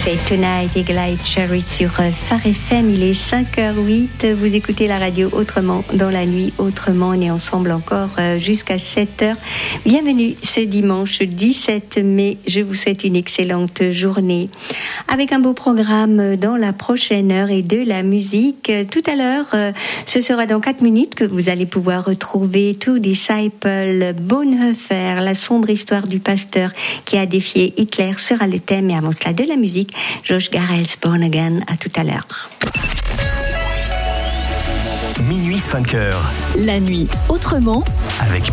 Save Tonight, Eagle Eye Cherry sur Phare FM. Il est 5h08. Vous écoutez la radio Autrement dans la nuit. Autrement, on est ensemble encore jusqu'à 7h. Bienvenue ce dimanche 17 mai. Je vous souhaite une excellente journée. Avec un beau programme dans la prochaine heure et de la musique. Tout à l'heure, ce sera dans 4 minutes que vous allez pouvoir retrouver Two Disciples, Bonhoeffer, la sombre histoire du pasteur qui a défié Hitler sera le thème. Et avant cela, de la musique, Josh Garrels, Born Again. À tout à l'heure. Minuit 5h. La nuit autrement. Avec